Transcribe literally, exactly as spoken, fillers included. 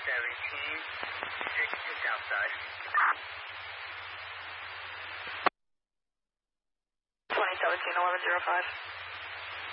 seventeen, six to Southside. twenty seventeen, eleven zero five.